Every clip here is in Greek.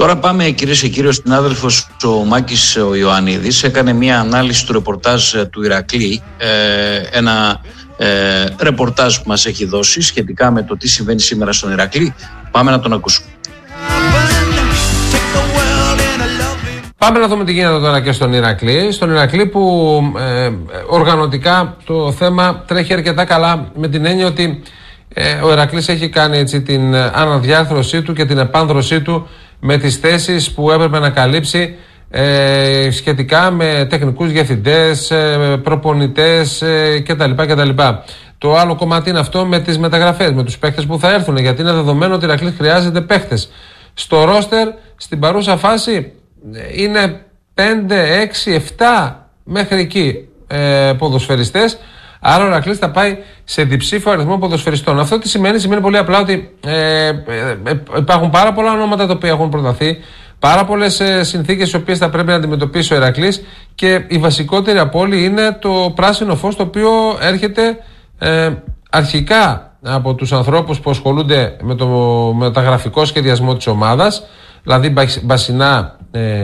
Τώρα πάμε, κυρίες και κύριοι, ο συνάδελφος ο Μάκης ο Ιωαννίδης έκανε μια ανάλυση του ρεπορτάζ του Ηρακλή, ένα ρεπορτάζ που μας έχει δώσει σχετικά με το τι συμβαίνει σήμερα στον Ηρακλή. Πάμε να τον ακούσουμε. Πάμε να δούμε τι γίνεται τώρα και στον Ηρακλή. Στον Ηρακλή που οργανωτικά το θέμα τρέχει αρκετά καλά, με την έννοια ότι ο Ηρακλής έχει κάνει έτσι την αναδιάρθρωσή του και την επάνδρωσή του με τις θέσεις που έπρεπε να καλύψει σχετικά με τεχνικούς διευθυντές, προπονητές κτλ. Το άλλο κομμάτι είναι αυτό με τις μεταγραφές, με τους παίχτες που θα έρθουν, γιατί είναι δεδομένο ότι ο Ηρακλής χρειάζεται παίχτες. Στο ρόστερ, στην παρούσα φάση, είναι 5, 6, 7 μέχρι εκεί ποδοσφαιριστές. Άρα ο Ηρακλής θα πάει σε διψήφιο αριθμό ποδοσφαιριστών. Αυτό τι σημαίνει? Σημαίνει πολύ απλά ότι υπάρχουν πάρα πολλά ονόματα τα οποία έχουν προταθεί, πάρα πολλές συνθήκες οι οποίες θα πρέπει να αντιμετωπίσει ο Ηρακλής, και η βασικότερη από όλη είναι το πράσινο φως, το οποίο έρχεται αρχικά από τους ανθρώπους που ασχολούνται με το μεταγραφικό σχεδιασμό της ομάδας, δηλαδή Μπασινά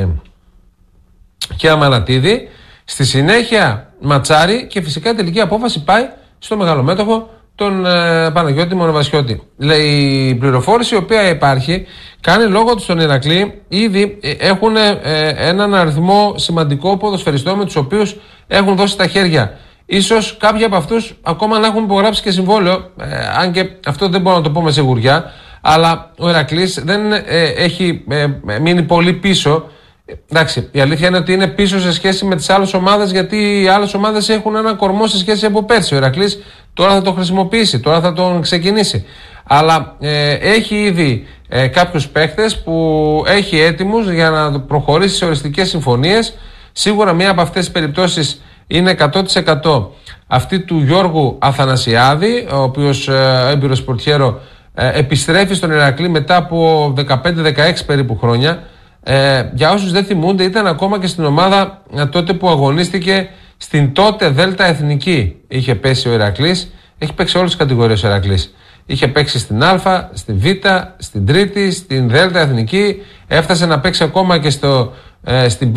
και Αμανατίδη. Στη συνέχεια Ματσάρη, και φυσικά η τελική απόφαση πάει στο μεγαλομέτωχο τον Παναγιώτη Μονοβασιώτη. Η πληροφόρηση η οποία υπάρχει κάνει λόγο του στον Ηρακλή. Ήδη έχουν έναν αριθμό σημαντικό ποδοσφαιριστών με τους οποίους έχουν δώσει τα χέρια. Ίσως κάποιοι από αυτούς ακόμα να έχουν υπογράψει και συμβόλαιο, αν και αυτό δεν μπορώ να το πω με σιγουριά, αλλά ο Ηρακλής δεν έχει μείνει πολύ πίσω. Εντάξει, η αλήθεια είναι ότι είναι πίσω σε σχέση με τις άλλες ομάδες, γιατί οι άλλες ομάδες έχουν έναν κορμό σε σχέση από πέρσι. Ο Ηρακλής τώρα θα το χρησιμοποιήσει, τώρα θα τον ξεκινήσει. Αλλά έχει ήδη κάποιους παίχτες που έχει έτοιμους για να προχωρήσει σε οριστικές συμφωνίες. Σίγουρα μία από αυτές τις περιπτώσεις είναι 100% αυτή του Γιώργου Αθανασιάδη, ο οποίος έμπειρος πορτιέρο επιστρέφει στον Ηρακλή μετά από 15-16 περίπου χρόνια. Για όσους δεν θυμούνται, ήταν ακόμα και στην ομάδα τότε που αγωνίστηκε στην τότε Δέλτα Εθνική. Είχε πέσει ο Ηρακλής, έχει παίξει όλες τις κατηγορίες ο Ηρακλής. Είχε παίξει στην Α, στην Β, στην Τρίτη, στην Δέλτα Εθνική. Έφτασε να παίξει ακόμα και στην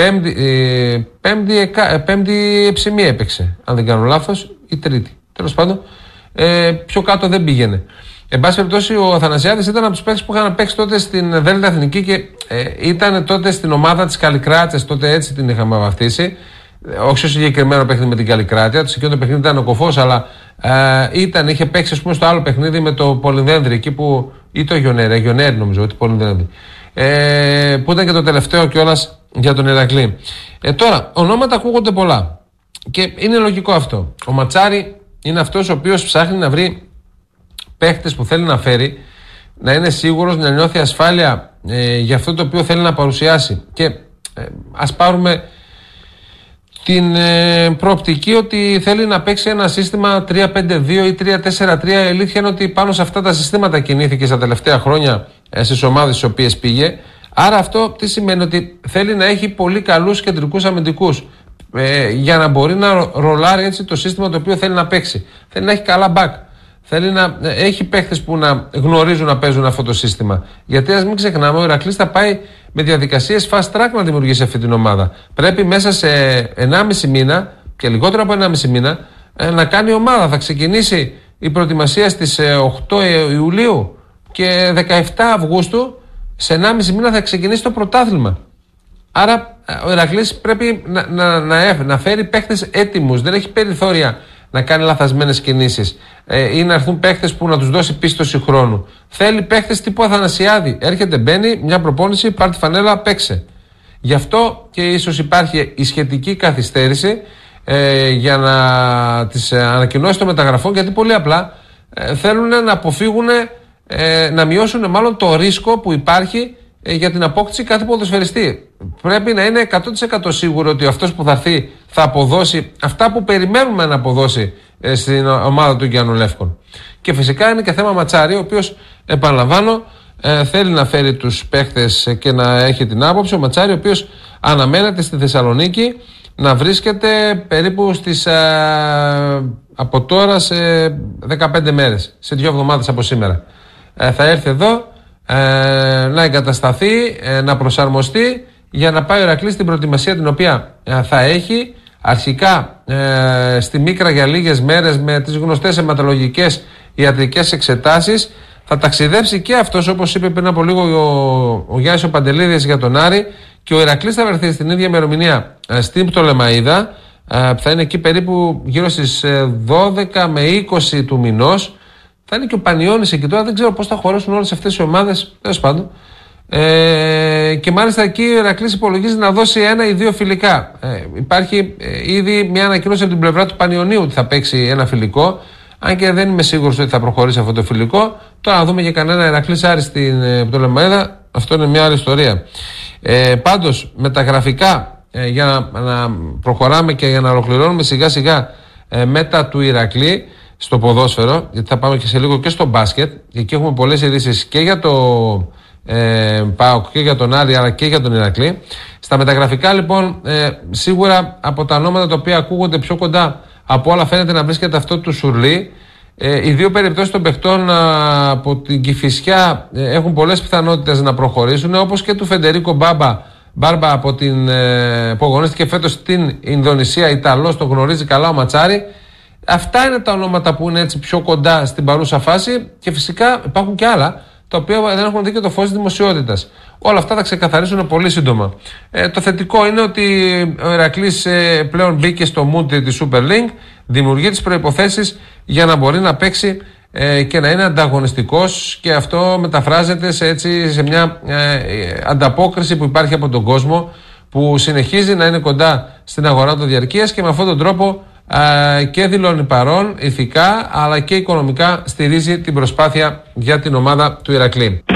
πέμπτη εψημία έπαιξε, αν δεν κάνω λάθος, ή Τρίτη. Τέλος πάντων, πιο κάτω δεν πήγαινε. Εν πάση περιπτώσει, ο Αθανασιάδης ήταν από τους παίκτες που είχαν παίξει τότε στην Δέλτα Εθνική και ήταν τότε στην ομάδα της Καλλικράτσας, τότε έτσι την είχαμε βαφτίσει. Όχι στο συγκεκριμένο παιχνίδι με την Καλλικράτεια, το συγκεκριμένο παιχνίδι ήταν ο Κοφός, αλλά είχε παίξει, ας πούμε, στο άλλο παιχνίδι με το Πολυνδένδρη, εκεί που. Ή το Γιονέρι, νομίζω, ότι Πολυνδένδρη. Που ήταν και το τελευταίο κιόλας για τον Ηρακλή. Τώρα, ονόματα ακούγονται πολλά. Και είναι λογικό αυτό. Ο Ματσάρη είναι αυτός ο οποίος ψάχνει να βρει παίχτες που θέλει να φέρει, να είναι σίγουρος, να νιώθει ασφάλεια για αυτό το οποίο θέλει να παρουσιάσει. Και ας πάρουμε την προοπτική ότι θέλει να παίξει ένα σύστημα 3-5-2 ή 3-4-3. Η αλήθεια είναι ότι πάνω σε αυτά τα συστήματα κινήθηκε στα τελευταία χρόνια στις ομάδες στις οποίες πήγε. Άρα αυτό τι σημαίνει? Ότι θέλει να έχει πολύ καλούς κεντρικούς αμυντικούς για να μπορεί να ρολάρει έτσι το σύστημα το οποίο θέλει να παίξει. Θέλει να έχει καλά μπακ. Θέλει να έχει παίχτες που να γνωρίζουν να παίζουν αυτό το σύστημα. Γιατί ας μην ξεχνάμε, ο Ηρακλής θα πάει με διαδικασίες fast track να δημιουργήσει αυτή την ομάδα. Πρέπει μέσα σε 1,5 μήνα και λιγότερο από 1,5 μήνα να κάνει ομάδα. Θα ξεκινήσει η προετοιμασία στις 8 Ιουλίου και 17 Αυγούστου, σε 1,5 μήνα θα ξεκινήσει το πρωτάθλημα. Άρα ο Ηρακλής πρέπει να φέρει παίχτες έτοιμους. Δεν έχει περιθώρια να κάνει λαθασμένες κινήσεις ή να έρθουν παίχτες που να τους δώσει πίστοση χρόνου. Θέλει παίχτες τύπου Αθανασιάδη. Έρχεται, μπαίνει, μια προπόνηση, πάρ' τη φανέλα, παίξε. Γι' αυτό και ίσως υπάρχει η σχετική καθυστέρηση για να τις ανακοινώσει των μεταγραφών, γιατί πολύ απλά θέλουν να αποφύγουν, να μειώσουν μάλλον το ρίσκο που υπάρχει για την απόκτηση κάθε ποδοσφαιριστή. Πρέπει να είναι 100% σίγουρο ότι αυτός που θα έρθει θα αποδώσει αυτά που περιμένουμε να αποδώσει στην ομάδα του Γιάννου Λεύκων. Και φυσικά είναι και θέμα Ματσάρη, ο οποίος, επαναλαμβάνω, θέλει να φέρει τους παίχτες και να έχει την άποψη. Ο Ματσάρη, ο οποίος αναμένεται στη Θεσσαλονίκη να βρίσκεται περίπου από τώρα σε 15 μέρες, σε 2 εβδομάδες από σήμερα. Θα έρθει εδώ να εγκατασταθεί, να προσαρμοστεί για να πάει ο Ηρακλής στην προετοιμασία την οποία θα έχει αρχικά στη Μίκρα για λίγες μέρες με τις γνωστές αιματολογικές ιατρικές εξετάσεις. Θα ταξιδέψει και αυτός, όπως είπε πριν από λίγο ο Γιάννης ο Παντελίδης για τον Άρη, και ο Ηρακλής θα βρεθεί στην ίδια ημερομηνία στην Πτολεμαΐδα, που θα είναι εκεί περίπου γύρω στις 12 με 20 του μηνός. Θα είναι και ο Πανιώνης εκεί. Τώρα δεν ξέρω πώς θα χωρέσουν όλες αυτές οι ομάδες, τέλος πάντων. Και μάλιστα εκεί ο Ηρακλής υπολογίζει να δώσει 1 ή 2 φιλικά. Υπάρχει ήδη μια ανακοίνωση από την πλευρά του Πανιωνίου ότι θα παίξει ένα φιλικό. Αν και δεν είμαι σίγουρος ότι θα προχωρήσει αυτό το φιλικό. Τώρα να δούμε και κανένα Ηρακλής Άρη στην Πτολεμαΐδα, αυτό είναι μια άλλη ιστορία. Πάντως με τα γραφικά, για να προχωράμε και για να ολοκληρώνουμε σιγά σιγά μετά του Ηρακλή στο ποδόσφαιρο, γιατί θα πάμε και σε λίγο και στο μπάσκετ, και εκεί έχουμε πολλές ειδήσεις και για το ΠΑΟΚ και για τον Άρη αλλά και για τον Ηρακλή. Στα μεταγραφικά λοιπόν, σίγουρα από τα ονόματα τα οποία ακούγονται πιο κοντά από όλα φαίνεται να βρίσκεται αυτό του Σουρλί. Οι δύο περιπτώσεις των παιχτών από την Κηφισιά έχουν πολλές πιθανότητες να προχωρήσουν, όπως και του Φεντερίκο Μπάρμπα από που αγωνίστηκε φέτος στην Ινδονησία, Ιταλός, το γνωρίζει καλά ο Ματσάρη. Αυτά είναι τα ονόματα που είναι έτσι πιο κοντά στην παρούσα φάση, και φυσικά υπάρχουν και άλλα τα οποία δεν έχουν δει και το φως της δημοσιότητας. Όλα αυτά θα ξεκαθαρίσουν πολύ σύντομα. Το θετικό είναι ότι ο Ηρακλής πλέον μπήκε στο mood της Super League, δημιουργεί τις προϋποθέσεις για να μπορεί να παίξει και να είναι ανταγωνιστικός, και αυτό μεταφράζεται σε μια ανταπόκριση που υπάρχει από τον κόσμο, που συνεχίζει να είναι κοντά στην αγορά του διαρκείας, και με αυτόν τον τρόπο και δηλώνει παρόν ηθικά αλλά και οικονομικά στηρίζει την προσπάθεια για την ομάδα του Ηρακλή.